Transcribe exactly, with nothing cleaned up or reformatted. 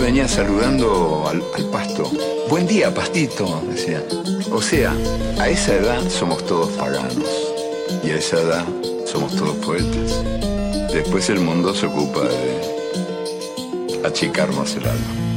venía saludando al, al pasto. Buen día, pastito, decía. O sea, a esa edad somos todos paganos. Y a esa edad somos todos poetas. Después el mundo se ocupa de achicarnos el alma.